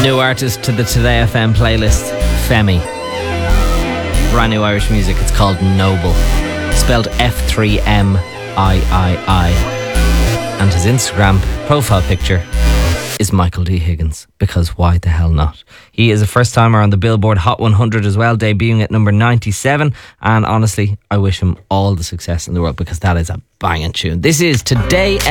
New artist to the Today FM playlist, Femi. Brand new Irish music, it's called Noble. Spelled F3MIII. And his Instagram profile picture is Michael D. Higgins, because why the hell not? He is a first timer on the Billboard Hot 100 as well, debuting at number 97. And honestly, I wish him all the success in the world, because that is a banging tune. This is Today